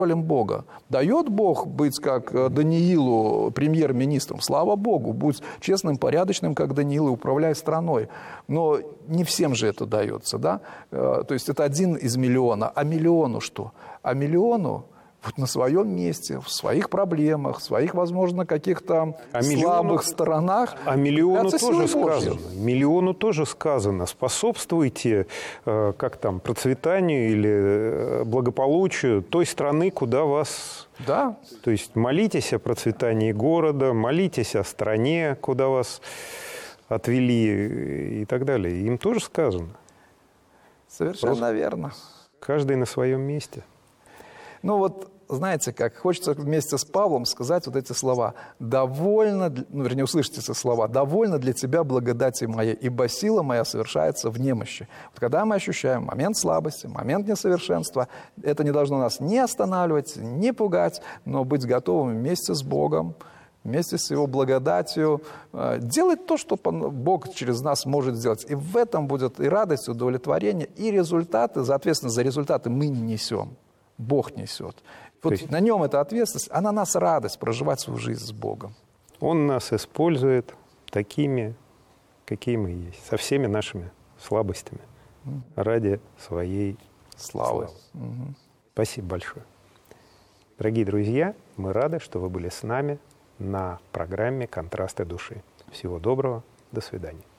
контролем Бога. Дает Бог быть, как Даниилу, премьер-министром? Слава Богу, будь честным, порядочным, как Даниил, и управляй страной. Но не всем же это дается, да? То есть это 1 из миллиона. А миллиону что? А миллиону вот на своем месте, в своих проблемах, в своих, возможно, каких-то слабых сторонах. А миллиону тоже сказано. Миллиону тоже сказано. Способствуйте процветанию или благополучию той страны, куда вас... Да. То есть молитесь о процветании города, молитесь о стране, куда вас отвели и так далее. Им тоже сказано. Совершенно верно. Каждый на своем месте. Ну вот, знаете как, хочется вместе с Павлом сказать вот эти слова. «Довольно», услышать эти слова, «довольно для тебя благодати моей, ибо сила моя совершается в немощи». Вот когда мы ощущаем момент слабости, момент несовершенства, это не должно нас ни останавливать, ни пугать, но быть готовым вместе с Богом, вместе с Его благодатью, делать то, что Бог через нас может сделать. И в этом будет и радость, и удовлетворение, и результаты. Соответственно, за результаты мы не несем. Бог несет. Вот на нем эта ответственность, а на нас радость проживать свою жизнь с Богом. Он нас использует такими, какие мы есть, со всеми нашими слабостями, ради своей славы. Спасибо большое. Дорогие друзья, мы рады, что вы были с нами на программе «Контрасты души». Всего доброго, до свидания.